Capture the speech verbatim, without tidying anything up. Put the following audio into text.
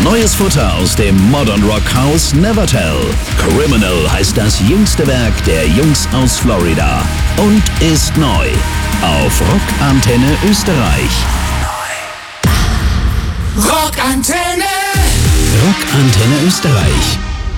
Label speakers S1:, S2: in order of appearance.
S1: Neues Futter aus dem Modern Rock Haus Nevertell. Criminal heißt das jüngste Werk der Jungs aus Florida und ist neu auf Rockantenne Österreich.
S2: Rockantenne!
S1: Rockantenne Österreich.